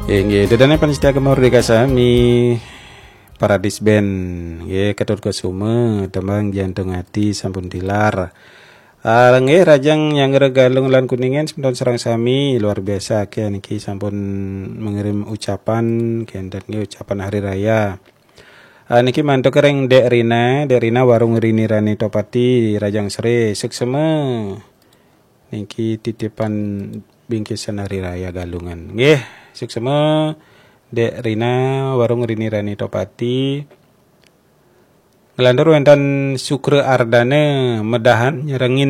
Nggih, dadane panitia kemerdekaan sami Paradis Band nggih Ketut Kusuma tembang Jantung Hati sampun tilar. Nggih rajang yang regalung lan kuningan sampun serang sami luar biasa ke niki sampun mengirim ucapan kenten ucapan hari raya. Niki mantuk kereng Dek Rina warung Rini Rani Topati Rajang Sere seksema niki titipan bingkisan hari raya galungan. Nggih, seksema Dek Rina warung Rini Rani Topati ngelandur wenten Sukre Ardane medahan nyerengin.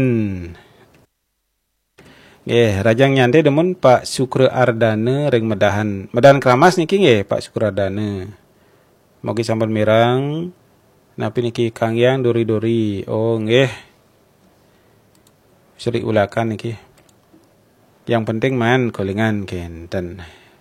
Rajang nyante demun Pak Sukre Ardane ring medahan keramas niki nggih Pak Sukre Ardane. Mogi sampun mirang napi niki Kang Yang dori-dori. Oh nggih. Seri ulakan niki. Yang penting man kolingan kenten.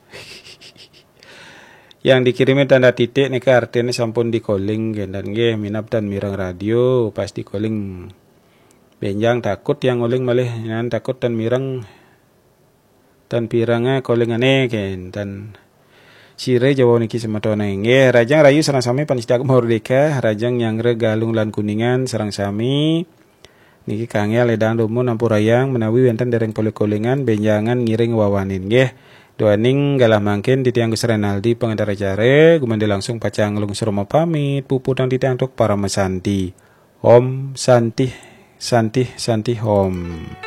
Yang dikirimi tanda titik nih artinya sampun di calling dan nggih minap dan mirang radio pas di calling benjang takut yang nguling malih nan takut dan mirang dan pirangnya callingane kenten sire Jawa niki sematone nggih rajang rayu sareng sami panitia merdeka rajang yang regalung lan kuningan sareng sami niki Kang ledang dumun ampurayang menawi wonten dereng polekolingan benjangan ngiring wawanin nggih. Doaning galah mangkin titiang Gus Renaldi pengendara jare gumandi langsung pacang lungsur pamit puputang titiang tuk para mesanti. Om Santi Santi Santi Om.